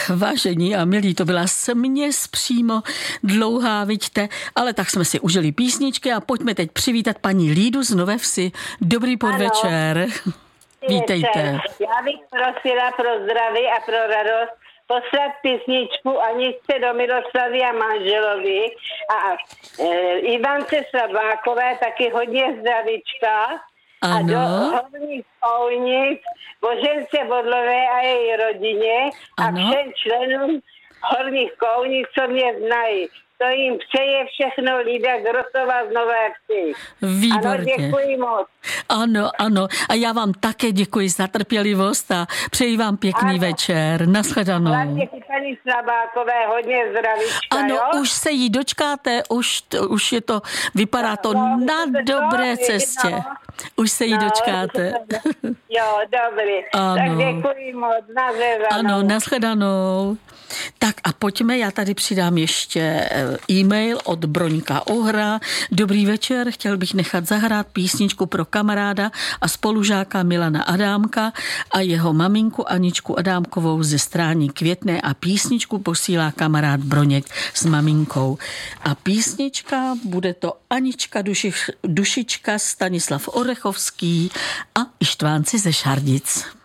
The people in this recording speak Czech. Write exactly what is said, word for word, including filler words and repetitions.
vážení a milí, to byla směs přímo dlouhá, vidíte, ale tak jsme si užili písničky a pojďme teď přivítat paní Lídu z Nové Vsi. Dobrý podvečer. Ano. Vítejte. Já bych prosila pro zdraví a pro radost poslat písničku Aničce do Miloslavy a manželovi a e, Ivance Slabákové taky hodně zdravíčka. Ano. A do Horních Kounic Božence Bodlové a její rodině ano. A všem členům Horních Kounic, co mě znají. To jim přeje všechno Lída Grosová z Nové Vsi. Výborně. Ano, děkuji moc. Ano, ano. A já vám také děkuji za trpělivost a přeji vám pěkný ano. večer. Nashledanou. Hlavně paní Slabákové hodně zdravíčka, ano, jo? už se jí dočkáte, už, už je to, vypadá to no, na to dobré dobrý, cestě. No. Už se jí no, dočkáte. Jo, dobrý. Ano. Tak děkuji moc. Nashledanou. Ano, nashledanou. Tak a pojďme, já tady přidám ještě e-mail od Broňka Ohra. Dobrý večer, chtěl bych nechat zahrát písničku pro kamaráda a spolužáka Milana Adámka a jeho maminku Aničku Adámkovou ze Strání Květné a písničku posílá kamarád Broněk s maminkou. A písnička, bude to Anička Duši, Dušička, Stanislav Orechovský a Ištvánci ze Šardic.